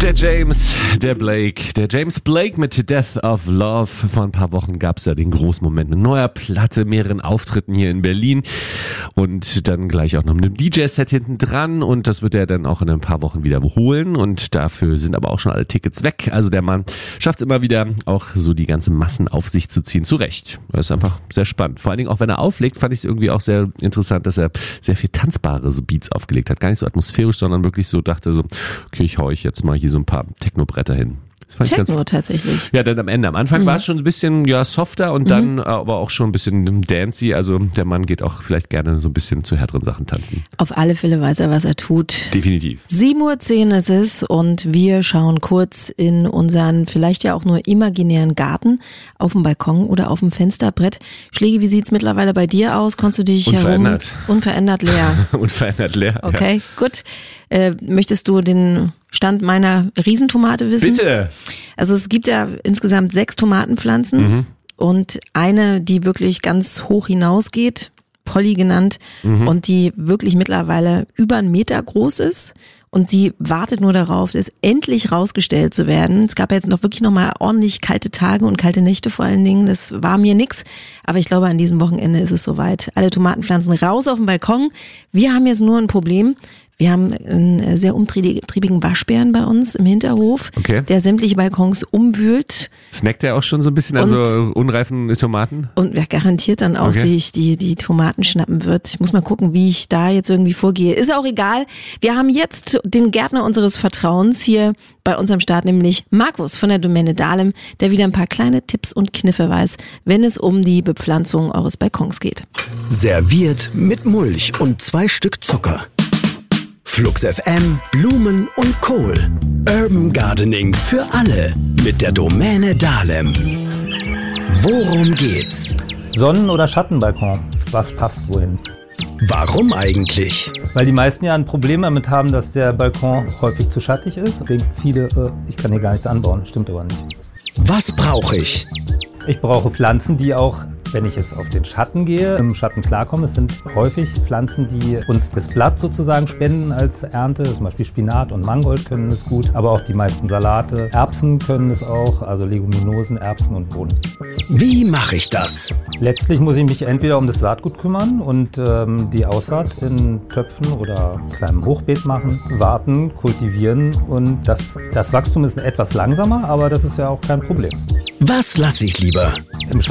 Der James, der Blake, der James Blake mit Death of Love. Vor ein paar Wochen gab es ja den großen Moment mit neuer Platte, mehreren Auftritten hier in Berlin und dann gleich auch noch mit einem DJ-Set hinten dran und das wird er dann auch in ein paar Wochen wieder holen und dafür sind aber auch schon alle Tickets weg. Also der Mann schafft es immer wieder auch so die ganzen Massen auf sich zu ziehen. Zu Recht. Das ist einfach sehr spannend. Vor allen Dingen auch wenn er auflegt, fand ich es irgendwie auch sehr interessant, dass er sehr viel tanzbare so Beats aufgelegt hat. Gar nicht so atmosphärisch, sondern wirklich so dachte so, okay, ich hau euch jetzt mal hier so ein paar Techno-Bretter hin. Techno tatsächlich. Ja, dann am Ende. Am Anfang war es schon ein bisschen softer und dann aber auch schon ein bisschen dancey. Also der Mann geht auch vielleicht gerne so ein bisschen zu härteren Sachen tanzen. Auf alle Fälle weiß er, was er tut. Definitiv. 7:10 Uhr ist es und wir schauen kurz in unseren vielleicht ja auch nur imaginären Garten auf dem Balkon oder auf dem Fensterbrett. Schläge, wie sieht's mittlerweile bei dir aus? Konntest du dich unverändert leer? Unverändert leer. Okay, ja. Gut. Möchtest du den Stand meiner Riesentomate wissen? Bitte. Also es gibt ja insgesamt 6 Tomatenpflanzen und eine, die wirklich ganz hoch hinausgeht, Polly genannt, und die wirklich mittlerweile über 1 Meter groß ist. Und die wartet nur darauf, das endlich rausgestellt zu werden. Es gab ja jetzt wirklich noch mal ordentlich kalte Tage und kalte Nächte vor allen Dingen. Das war mir nix. Aber ich glaube, an diesem Wochenende ist es soweit. Alle Tomatenpflanzen raus auf den Balkon. Wir haben jetzt nur ein Problem. Wir haben einen sehr umtriebigen Waschbären bei uns im Hinterhof, der sämtliche Balkons umwühlt. Snackt er auch schon so ein bisschen an so unreifen Tomaten? Und wer garantiert dann auch sich die Tomaten schnappen wird. Ich muss mal gucken, wie ich da jetzt irgendwie vorgehe. Ist auch egal. Wir haben jetzt den Gärtner unseres Vertrauens hier bei uns am Start, nämlich Markus von der Domäne Dahlem, der wieder ein paar kleine Tipps und Kniffe weiß, wenn es um die Bepflanzung eures Balkons geht. Serviert mit Mulch und 2 Stück Zucker. Flux FM, Blumen und Kohl. Urban Gardening für alle mit der Domäne Dahlem. Worum geht's? Sonnen- oder Schattenbalkon? Was passt wohin? Warum eigentlich? Weil die meisten ja ein Problem damit haben, dass der Balkon häufig zu schattig ist. Und denken viele, ich kann hier gar nichts anbauen. Stimmt aber nicht. Was brauche ich? Ich brauche Pflanzen, die auch, wenn ich jetzt auf den Schatten gehe, im Schatten klarkommen. Es sind häufig Pflanzen, die uns das Blatt sozusagen spenden als Ernte. Zum Beispiel Spinat und Mangold können es gut, aber auch die meisten Salate. Erbsen können es auch, also Leguminosen, Erbsen und Bohnen. Wie mache ich das? Letztlich muss ich mich entweder um das Saatgut kümmern und die Aussaat in Töpfen oder kleinem Hochbeet machen, warten, kultivieren und das Wachstum ist etwas langsamer, aber das ist ja auch kein Problem. Was lasse ich lieber? Im